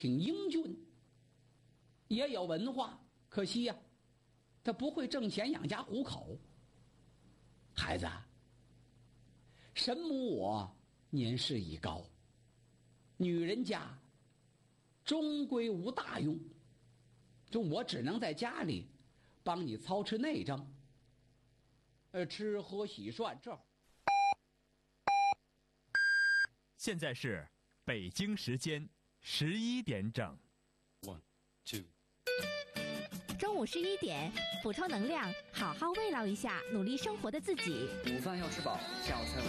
挺英俊，也有文化，可惜呀，他不会挣钱养家糊口。孩子，神母我年事已高，女人家终归无大用，就我只能在家里帮你操持内政，吃喝洗涮这。 现在是北京时间11点整。 1, 2。 中午11点，补充能量，好好慰劳一下努力生活的自己。 午饭要吃饱，下午才会